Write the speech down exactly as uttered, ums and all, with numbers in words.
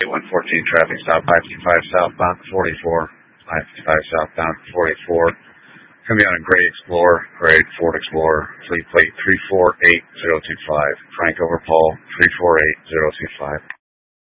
one fourteen traffic stop, five two five southbound forty-four, five two five southbound forty-four. Coming out in Gray Explorer, Gray Ford Explorer, fleet plate three four eight zero two five. Frank over Paul, three four eight zero two five.